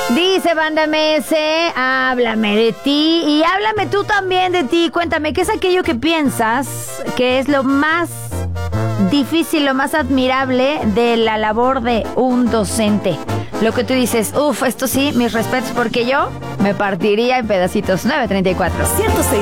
Dice Banda MS, háblame de ti y háblame tú también de ti. Cuéntame, ¿qué es aquello que piensas que es lo más difícil, lo más admirable de la labor de un docente? Lo que tú dices, esto sí, mis respetos, porque yo me partiría en pedacitos. 9:34.